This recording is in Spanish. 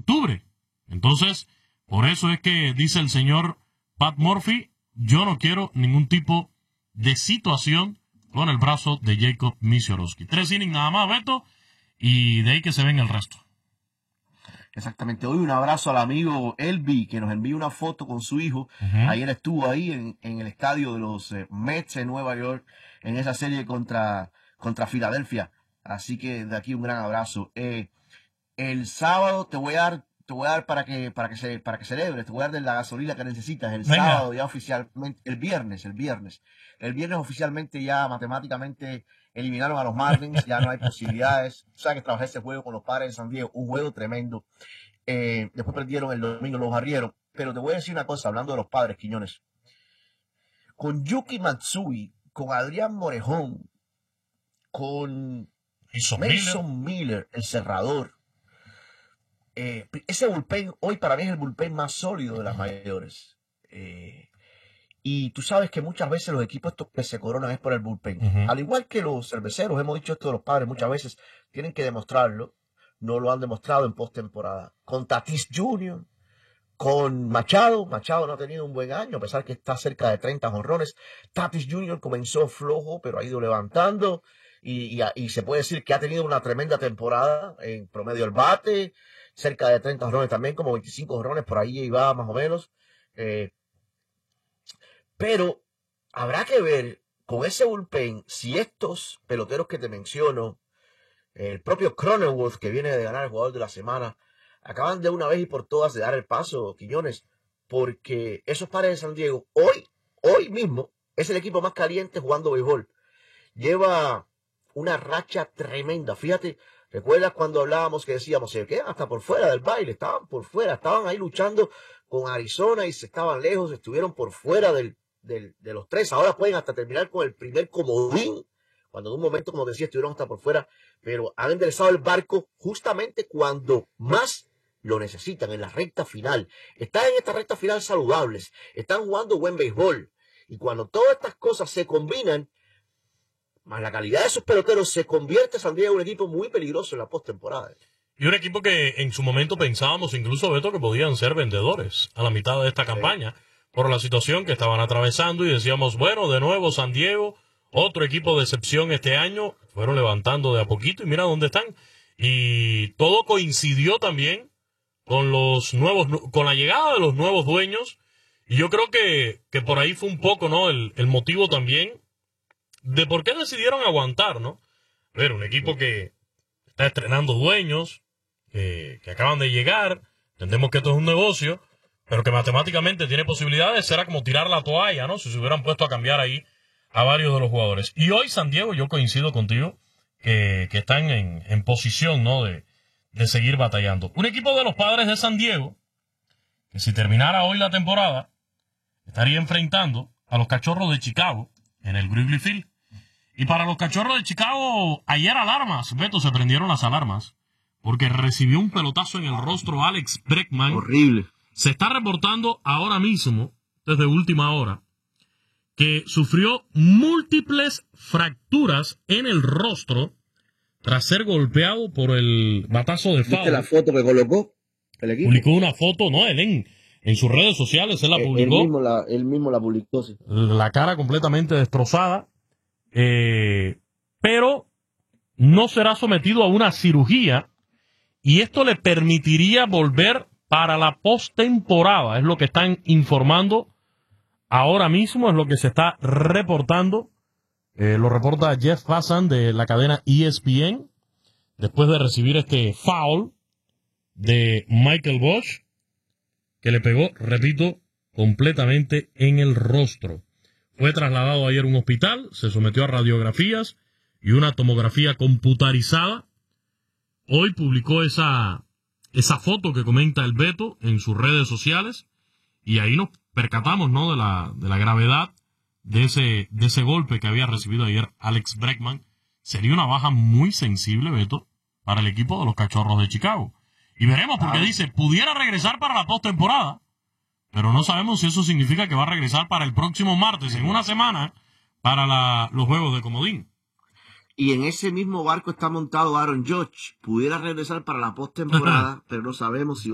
octubre. Entonces, por eso es que dice el señor Pat Murphy, yo no quiero ningún tipo de situación con el brazo de Jacob Misiorowski. 3 innings nada más, Beto, y de ahí que se ven el resto. Exactamente. Hoy un abrazo al amigo Elvi, que nos envió una foto con su hijo. Ayer estuvo ahí en el estadio de los Mets de Nueva York, en esa serie contra Filadelfia. Así que de aquí un gran abrazo. El sábado te voy a dar para que celebres, te voy a dar de la gasolina que necesitas. El sábado ya oficialmente, el viernes oficialmente ya matemáticamente eliminaron a los Marlins, ya no hay posibilidades. O sea que trabajé ese juego con los Padres de San Diego, un juego tremendo. Después perdieron el domingo, los barrieron. Pero te voy a decir una cosa, hablando de los Padres, Quiñones. Con Yuki Matsui, con Adrián Morejón, con Mason Miller, el cerrador. Ese bullpen hoy para mí es el bullpen más sólido de las mayores. Y tú sabes que muchas veces los equipos estos que se coronan es por el bullpen. Al igual que los cerveceros, hemos dicho esto de los Padres muchas veces, tienen que demostrarlo. No lo han demostrado en postemporada. Con Tatis Jr., con Machado no ha tenido un buen año, a pesar que está cerca de 30 jonrones. Tatis Jr. comenzó flojo, pero ha ido levantando. Y se puede decir que ha tenido una tremenda temporada en promedio del bate. Cerca de 30 jonrones también, como 25 jonrones, por ahí iba más o menos. Pero habrá que ver con ese bullpen si estos peloteros que te menciono, el propio Cronenworth, que viene de ganar el jugador de la semana, acaban de una vez y por todas de dar el paso, Quiñones, porque esos Padres de San Diego, hoy mismo, es el equipo más caliente jugando béisbol. Lleva una racha tremenda. Fíjate, ¿recuerdas cuando hablábamos que decíamos, se quedan hasta por fuera del baile? Estaban por fuera, estaban ahí luchando con Arizona y se estaban lejos, estuvieron por fuera de los 3. Ahora pueden hasta terminar con el primer comodín, cuando en un momento, como decía, estuvieron hasta por fuera, pero han enderezado el barco justamente cuando más lo necesitan, en la recta final. Están en esta recta final saludables, están jugando buen béisbol, y cuando todas estas cosas se combinan, más la calidad de sus peloteros, se convierte San Diego en un equipo muy peligroso en la postemporada. Y un equipo que en su momento pensábamos, incluso, Beto, que podían ser vendedores a la mitad de esta campaña, por la situación que estaban atravesando, y decíamos, bueno, de nuevo San Diego, otro equipo de excepción este año, fueron levantando de a poquito y mira dónde están. Y todo coincidió también con con la llegada de los nuevos dueños, y yo creo que por ahí fue un poco, ¿no?, el motivo también de por qué decidieron aguantar, ¿no? A ver, un equipo que está estrenando dueños, que acaban de llegar, entendemos que esto es un negocio, pero que matemáticamente tiene posibilidades, será como tirar la toalla, ¿no? Si se hubieran puesto a cambiar ahí a varios de los jugadores. Y hoy San Diego, yo coincido contigo, que están en posición, ¿no?, de seguir batallando. Un equipo de los Padres de San Diego, que si terminara hoy la temporada, estaría enfrentando a los Cachorros de Chicago en el Wrigley Field. Y para los Cachorros de Chicago, ayer alarmas, Beto, se prendieron las alarmas, porque recibió un pelotazo en el rostro Alex Bregman. Horrible. Se está reportando ahora mismo, desde última hora, que sufrió múltiples fracturas en el rostro tras ser golpeado por el batazo de foul. ¿Viste la foto que colocó el equipo? Publicó una foto, ¿no? Él en sus redes sociales, él la publicó. Él mismo la publicó, sí. La cara completamente destrozada. Pero no será sometido a una cirugía y esto le permitiría volver para la postemporada. Es lo que están informando ahora mismo, es lo que se está reportando. Lo reporta Jeff Passan de la cadena ESPN después de recibir este foul de Michael Bosch que le pegó, repito, completamente en el rostro. Fue trasladado ayer a un hospital, se sometió a radiografías y una tomografía computarizada. Hoy publicó esa foto que comenta el Beto en sus redes sociales y ahí nos percatamos, ¿no?, de la gravedad de ese golpe que había recibido ayer Alex Bregman. Sería una baja muy sensible, Beto, para el equipo de los Cachorros de Chicago. Y veremos, porque dice, pudiera regresar para la postemporada, pero no sabemos si eso significa que va a regresar para el próximo martes, en una semana, para los juegos de comodín. Y en ese mismo barco está montado Aaron Judge. Pudiera regresar para la postemporada, pero no sabemos si